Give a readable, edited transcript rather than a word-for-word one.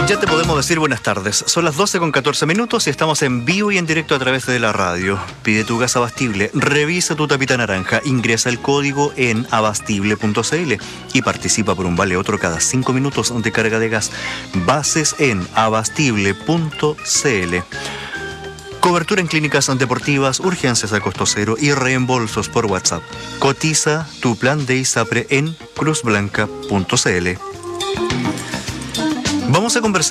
Ya te podemos decir buenas tardes. Son las 12:14 y estamos en vivo y en directo a través de la radio. Pide tu gas abastible, revisa tu tapita naranja, ingresa el código en abastible.cl y participa por un vale otro cada 5 minutos de carga de gas. Bases en abastible.cl. Cobertura en clínicas deportivas, urgencias a costo cero y reembolsos por WhatsApp. Cotiza tu plan de ISAPRE en cruzblanca.cl. Vamos a conversar